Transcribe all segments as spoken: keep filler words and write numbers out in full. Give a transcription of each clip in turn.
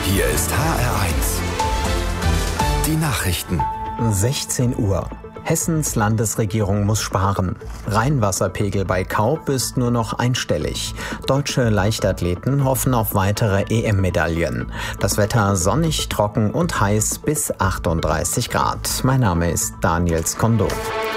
Hier ist H R eins. Die Nachrichten. sechzehn Uhr. Hessens Landesregierung muss sparen. Rheinwasserpegel bei Kaub ist nur noch einstellig. Deutsche Leichtathleten hoffen auf weitere E M-Medaillen. Das Wetter sonnig, trocken und heiß bis achtunddreißig Grad. Mein Name ist Daniel Skondo.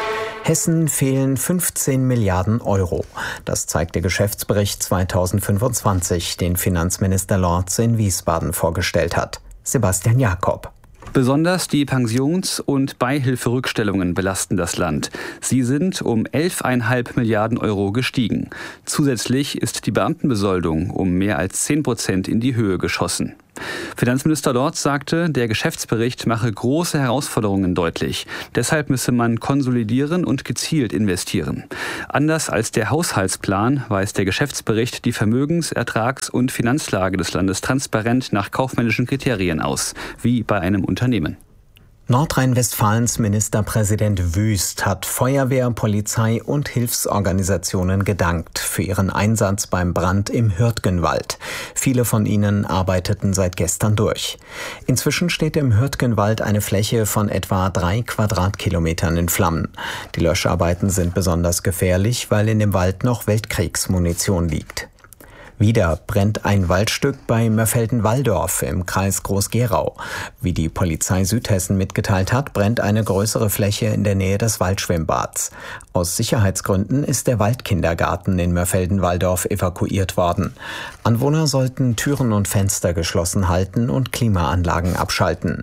Hessen fehlen fünfzehn Milliarden Euro. Das zeigt der Geschäftsbericht zweitausendfünfundzwanzig, den Finanzminister Lorz in Wiesbaden vorgestellt hat. Sebastian Jakob. Besonders die Pensions- und Beihilferückstellungen belasten das Land. Sie sind um elf Komma fünf Milliarden Euro gestiegen. Zusätzlich ist die Beamtenbesoldung um mehr als zehn Prozent in die Höhe geschossen. Finanzminister Lorz sagte, der Geschäftsbericht mache große Herausforderungen deutlich. Deshalb müsse man konsolidieren und gezielt investieren. Anders als der Haushaltsplan weist der Geschäftsbericht die Vermögens-, Ertrags- und Finanzlage des Landes transparent nach kaufmännischen Kriterien aus, wie bei einem Unternehmen. Nordrhein-Westfalens Ministerpräsident Wüst hat Feuerwehr, Polizei und Hilfsorganisationen gedankt für ihren Einsatz beim Brand im Hürtgenwald. Viele von ihnen arbeiteten seit gestern durch. Inzwischen steht im Hürtgenwald eine Fläche von etwa drei Quadratkilometern in Flammen. Die Löscharbeiten sind besonders gefährlich, weil in dem Wald noch Weltkriegsmunition liegt. Wieder brennt ein Waldstück bei Mörfelden-Walldorf im Kreis Groß-Gerau. Wie die Polizei Südhessen mitgeteilt hat, brennt eine größere Fläche in der Nähe des Waldschwimmbads. Aus Sicherheitsgründen ist der Waldkindergarten in Mörfelden-Walldorf evakuiert worden. Anwohner sollten Türen und Fenster geschlossen halten und Klimaanlagen abschalten.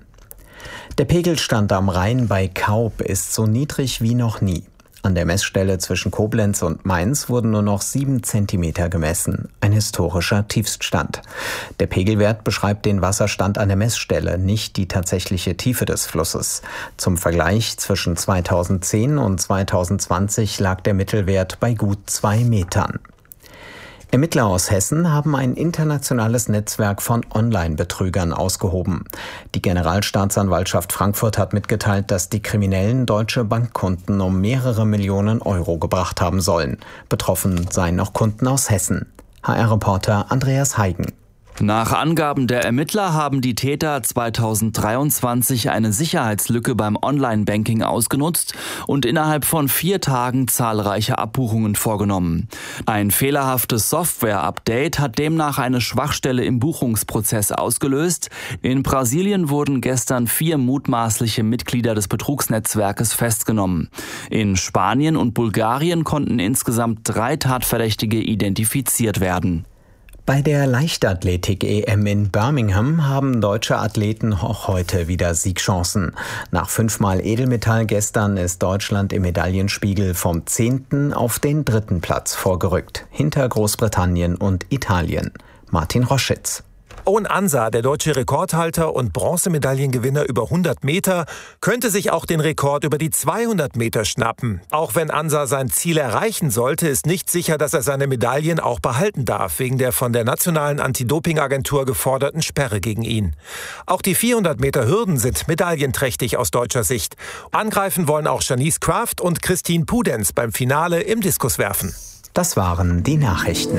Der Pegelstand am Rhein bei Kaub ist so niedrig wie noch nie. An der Messstelle zwischen Koblenz und Mainz wurden nur noch sieben Zentimeter gemessen. Ein historischer Tiefststand. Der Pegelwert beschreibt den Wasserstand an der Messstelle, nicht die tatsächliche Tiefe des Flusses. Zum Vergleich, zwischen zweitausendzehn und zweitausendzwanzig lag der Mittelwert bei gut zwei Metern. Ermittler aus Hessen haben ein internationales Netzwerk von Online-Betrügern ausgehoben. Die Generalstaatsanwaltschaft Frankfurt hat mitgeteilt, dass die Kriminellen deutsche Bankkunden um mehrere Millionen Euro gebracht haben sollen. Betroffen seien auch Kunden aus Hessen. H R-Reporter Andreas Heigen. Nach Angaben der Ermittler haben die Täter zweitausenddreiundzwanzig eine Sicherheitslücke beim Online-Banking ausgenutzt und innerhalb von vier Tagen zahlreiche Abbuchungen vorgenommen. Ein fehlerhaftes Software-Update hat demnach eine Schwachstelle im Buchungsprozess ausgelöst. In Brasilien wurden gestern vier mutmaßliche Mitglieder des Betrugsnetzwerkes festgenommen. In Spanien und Bulgarien konnten insgesamt drei Tatverdächtige identifiziert werden. Bei der Leichtathletik-E M in Birmingham haben deutsche Athleten auch heute wieder Siegchancen. Nach fünfmal Edelmetall gestern ist Deutschland im Medaillenspiegel vom zehnten auf den dritten Platz vorgerückt, hinter Großbritannien und Italien. Martin Roschitz. Owen Ansa, der deutsche Rekordhalter und Bronzemedaillengewinner über hundert Meter, könnte sich auch den Rekord über die zweihundert Meter schnappen. Auch wenn Ansa sein Ziel erreichen sollte, ist nicht sicher, dass er seine Medaillen auch behalten darf, wegen der von der nationalen Anti-Doping-Agentur geforderten Sperre gegen ihn. Auch die vierhundert Meter Hürden sind medaillenträchtig aus deutscher Sicht. Angreifen wollen auch Janice Kraft und Christine Pudenz beim Finale im Diskuswerfen. Das waren die Nachrichten.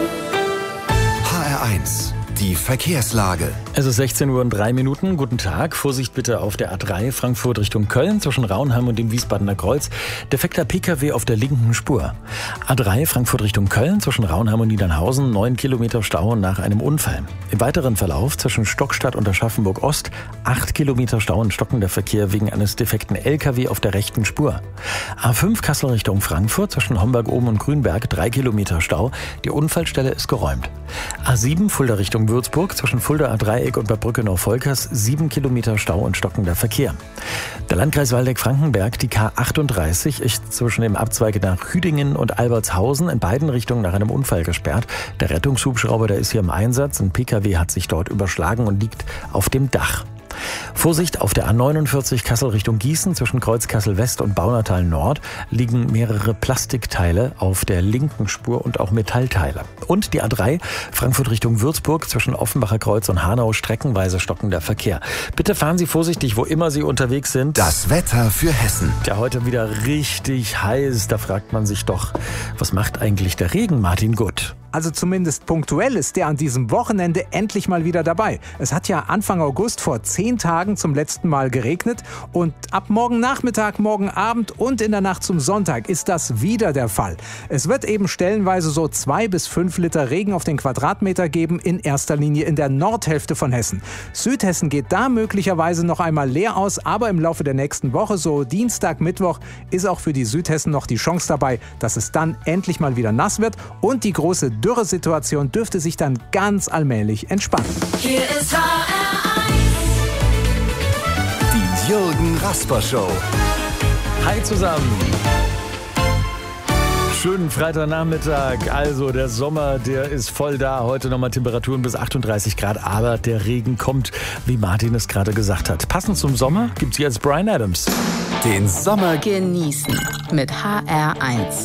H R eins. Die Verkehrslage. Es ist sechzehn Uhr und drei Minuten. Guten Tag. Vorsicht bitte auf der A drei Frankfurt Richtung Köln zwischen Raunheim und dem Wiesbadener Kreuz. Defekter P K W auf der linken Spur. A drei Frankfurt Richtung Köln zwischen Raunheim und Niedernhausen. neun Kilometer Stau nach einem Unfall. Im weiteren Verlauf zwischen Stockstadt und Aschaffenburg Ost. acht Kilometer Stau und stockender Verkehr wegen eines defekten L K W auf der rechten Spur. A fünf Kassel Richtung Frankfurt zwischen Homberg oben und Grünberg. drei Kilometer Stau. Die Unfallstelle ist geräumt. A sieben Fulda Richtung Würzburg zwischen Fulda A-Dreieck und bei Brücke-Neuvolkers sieben Kilometer Stau und stockender Verkehr. Der Landkreis Waldeck-Frankenberg, die K achtunddreißig, ist zwischen dem Abzweig nach Hüdingen und Albertshausen in beiden Richtungen nach einem Unfall gesperrt. Der Rettungshubschrauber, der ist hier im Einsatz. Ein P K W hat sich dort überschlagen und liegt auf dem Dach. Vorsicht, auf der A neunundvierzig Kassel Richtung Gießen zwischen Kreuz Kassel West und Baunatal Nord liegen mehrere Plastikteile auf der linken Spur und auch Metallteile. Und die A drei Frankfurt Richtung Würzburg zwischen Offenbacher Kreuz und Hanau streckenweise stockender Verkehr. Bitte fahren Sie vorsichtig, wo immer Sie unterwegs sind. Das Wetter für Hessen. Ja, heute wieder richtig heiß. Da fragt man sich doch, was macht eigentlich der Regen, Martin Gutt? Also zumindest punktuell ist der an diesem Wochenende endlich mal wieder dabei. Es hat ja Anfang August vor zehn Tagen zum letzten Mal geregnet und ab morgen Nachmittag, morgen Abend und in der Nacht zum Sonntag ist das wieder der Fall. Es wird eben stellenweise so zwei bis fünf Liter Regen auf den Quadratmeter geben, in erster Linie in der Nordhälfte von Hessen. Südhessen geht da möglicherweise noch einmal leer aus, aber im Laufe der nächsten Woche, so Dienstag, Mittwoch, ist auch für die Südhessen noch die Chance dabei, dass es dann endlich mal wieder nass wird und die große Dürresituation dürfte sich dann ganz allmählich entspannen. Hier ist H R eins. Die Jürgen Rasper Show. Hi zusammen. Schönen Freitagnachmittag. Also der Sommer, der ist voll da. Heute nochmal Temperaturen bis achtunddreißig Grad. Aber der Regen kommt, wie Martin es gerade gesagt hat. Passend zum Sommer gibt's jetzt Bryan Adams. Den Sommer genießen mit H R eins.